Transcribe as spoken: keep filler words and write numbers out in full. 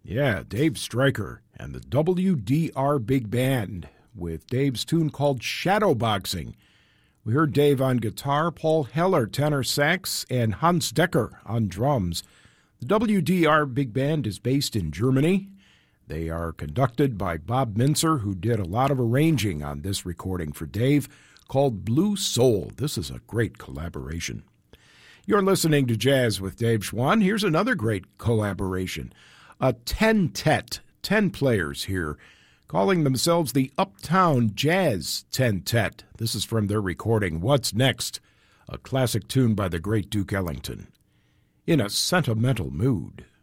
Yeah, Dave Stryker and the W D R Big Band with Dave's tune called Shadowboxing. We heard Dave on guitar, Paul Heller tenor sax, and Hans Decker on drums. The W D R Big Band is based in Germany. They are conducted by Bob Minzer, who did a lot of arranging on this recording for Dave called Blue Soul. This is a great collaboration. You're listening to Jazz with Dave Schwann. Here's another great collaboration. A ten-tet, ten players here, calling themselves the Uptown Jazz Ten-Tet. This is from their recording, What's Next? A classic tune by the great Duke Ellington. In a Sentimental Mood.